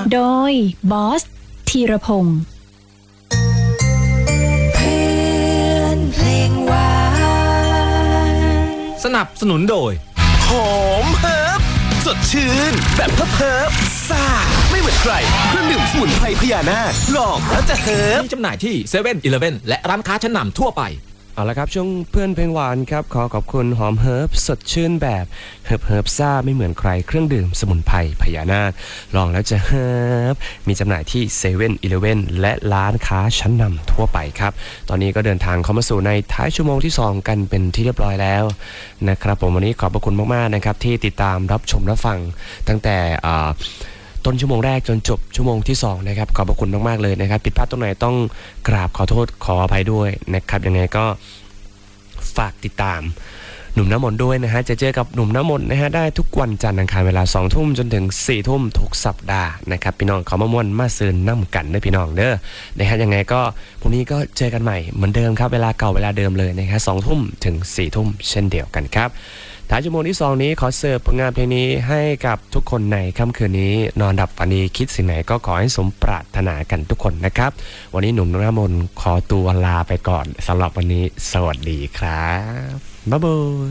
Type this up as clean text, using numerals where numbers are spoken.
โดยบอสธีรพงศ์สนับสนุนโดยหอมเฮิร์บสดชื่นแบบเฮิร์บซ่าไม่เหมือนใครเครื่องดื่มสมุนไพรพญานาคลองแล้วจะเฮิร์บมีจำหน่ายที่เซเว่นอีเลฟเว่นและร้านค้าชั้นนำทั่วไปเอาละครับช่วงเพื่อนเพลงหวานครับขอขอบคุณหอมเฮิร์บสดชื่นแบบเฮิร์บซ่าไม่เหมือนใครเครื่องดื่มสมุนไพรพญานาคลองแล้วจะเฮิร์บมีจำหน่ายที่เซเว่นอีเลฟเว่นและร้านค้าชั้นนำทั่วไปครับตอนนี้ก็เดินทางเข้ามาสู่ในท้ายชั่วโมงที่2กันเป็นที่เรียบร้อยแล้วนะครับผมวันนี้ขอบพระคุณมากๆนะครับที่ติดตามรับชมรับฟังตั้งแต่ต้นชั่วโมงแรกจนจบชั่วโมงที่2นะครับขอบพระคุณมากๆเลยนะครับผิดพลาดตรงไหนต้องกราบขอโทษขออภัยด้วยนะครับยังไงก็ฝากติดตามหนุ่มน้ำมนต์ด้วยนะฮะจะเจอกับหนุ่มน้ำมนต์นะฮะได้ทุกวันจันทร์อังคารเวลา 20:00 นจนถึง 4:00 นทุกสัปดาห์นะครับพี่น้องเขามาม่วนมาซืนน้ำกันเด้อพี่น้องเด้อนะฮะยังไงก็พรุ่งนี้ก็เจอกันใหม่เหมือนเดิมครับเวลาเก่าเวลาเดิมเลยนะฮะ 20:00 นถึง 4:00 นเช่นเดียวกันครับท้ายชั่วโมงที่2นี้ขอเสิร์ฟผลงานเพลงนี้ให้กับทุกคนในค่ำคืนนี้นอนดับฝันดีคิดสิ่งไหนก็ขอให้สมปรารถนากันทุกคนนะครับวันนี้หนุ่มน้ำมนต์ขอตัวลาไปก่อนสำหรับวันนี้สวัสดีครับบ๊ายบาย